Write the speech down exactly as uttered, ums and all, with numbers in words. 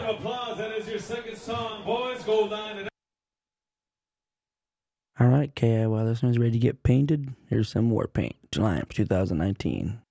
of applause. That is your second song, boys. Gold Line. And All right, K I Y listeners, ready to get painted? Here's some war paint, July two thousand nineteen.